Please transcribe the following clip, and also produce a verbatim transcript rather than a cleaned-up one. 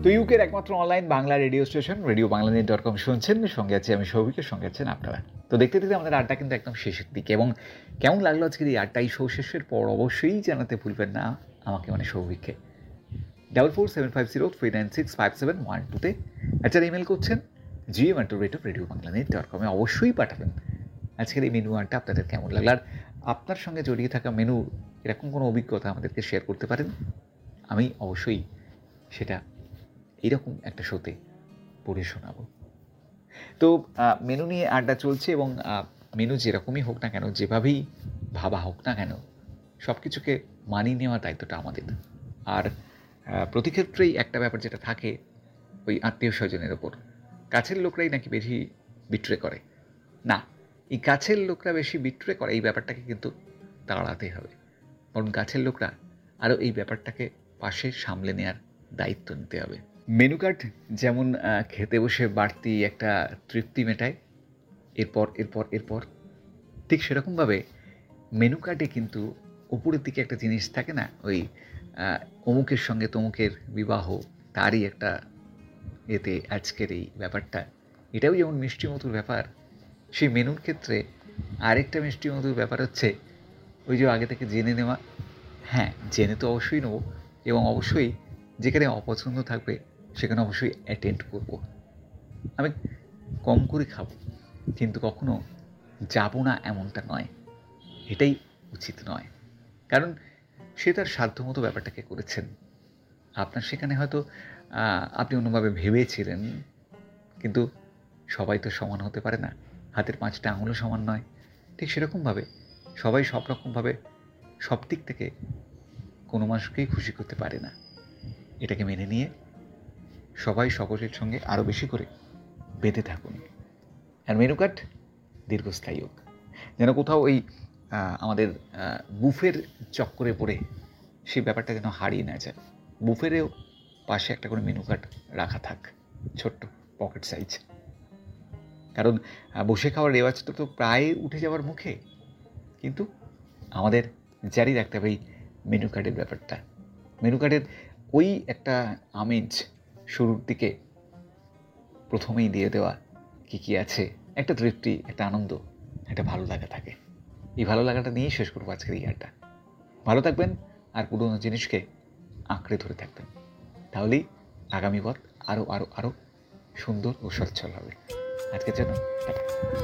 তো ইউকের একমাত্র online Bangla radio station radio Bangla news dot com শুনছেন, সঙ্গে আছি আমি সৌভিকের, সঙ্গে আছেন আপনারা। তো দেখতে দেখতে আমাদের আড্ডা কিন্তু একদম শেষের দিকে, এবং কেমন লাগলো আজকের এই আড্ডা, এই শো শেষের পর অবশ্যই জানাতে ভুলবেন না আমাকে, মানে সৌভিককে। Double four seven five zero three nine six five seven one টুতে একটা ইমেল করছেন G M two rate of radio Bangla news dot কমে অবশ্যই পাঠাবেন আজকের এই মেনু আড্ডা আপনাদের কেমন লাগলো, আর আপনার সঙ্গে জড়িয়ে থাকা মেনু এরকম কোনো অভিজ্ঞতা আমাদেরকে শেয়ার করতে পারেন। আমি অবশ্যই সেটা এইরকম একটা শোতে পড়ে শোনাবো। তো মেনু নিয়ে আড্ডা চলছে, এবং মেনু যেরকমই হোক না কেন, যেভাবেই ভাবা হোক না কেন, সব কিছুকে মানিয়ে নেওয়ার দায়িত্বটা আমাদের। আর প্রতি ক্ষেত্রেই একটা ব্যাপার যেটা থাকে, ওই আত্মীয় স্বজনের ওপর কাছের লোকরাই নাকি বেশি বিট্রে করে। না, এই কাছের লোকরা বেশি বিট্রে করে এই ব্যাপারটাকে কিন্তু তাড়াতে হবে, কারণ কাছের লোকরা আরও এই ব্যাপারটাকে পাশে সামলে নেওয়ার দায়িত্ব নিতে হবে। মেনু কার্ড যেমন খেতে বসে বাড়তি একটা তৃপ্তি মেটায়, এরপর এরপর এরপর ঠিক সেরকমভাবে মেনু কার্ডে কিন্তু উপরের দিকে একটা জিনিস থাকে না, ওই অমুকের সঙ্গে তমুকের বিবাহ, তারই একটা এতে আজকের এই ব্যাপারটা, এটাও যেমন মিষ্টি মধুর ব্যাপার, সেই মেনুর ক্ষেত্রে আরেকটা মিষ্টি মধুর ব্যাপার হচ্ছে ওই যে আগে থেকে জেনে নেওয়া। হ্যাঁ, জেনে তো অবশ্যই নেবো, এবং অবশ্যই যেখানে অপছন্দ থাকবে সেখানে অবশ্যই অ্যাটেন্ড করব। আমি কম করে খাবো, কিন্তু কখনো যাব না এমনটা নয়, এটাই উচিত নয়। কারণ সে তার সাধ্যমতো ব্যাপারটাকে করেছেন, আপনার সেখানে হয়তো আপনি অন্যভাবে ভেবেছিলেন, কিন্তু সবাই তো সমান হতে পারে না, হাতের পাঁচটা আঙুলও সমান নয়। ঠিক সেরকমভাবে সবাই সব রকমভাবে সব দিক থেকে কোনো মানুষকেই খুশি করতে পারে না। এটাকে মেনে নিয়ে সবাই সকলের সঙ্গে আরও বেশি করে বেঁধে থাকুন, আর মেনু কার্ড দীর্ঘস্থায়ী হোক, যেন কোথাও ওই আমাদের বুফের চক্করে পড়ে সেই ব্যাপারটা যেন হারিয়ে না যায়। বুফেরেও পাশে একটা করে মেনু কার্ড রাখা থাক, ছোট্ট পকেট সাইজ, কারণ বসে খাওয়ার রেওয়াজটা তো প্রায় উঠে যাওয়ার মুখে, কিন্তু আমাদের জারি রাখতে হবে এই মেনু কার্ডের ব্যাপারটা। মেনু কার্ডের ওই একটা আমেজ শুরুর দিকে প্রথমেই দিয়ে দেওয়া, কী কী আছে, একটা তৃপ্তি, একটা আনন্দ, একটা ভালো লাগা থাকে। এই ভালো লাগাটা নিয়েই শেষ করবো আজকের এই আড্ডা। ভালো থাকবেন, আর পুরোনো জিনিসকে আঁকড়ে ধরে থাকবেন, তাহলেই আগামী পথ আরও আরও আরও সুন্দর ও সচ্ছল হবে। আজকের জন্য টাটা।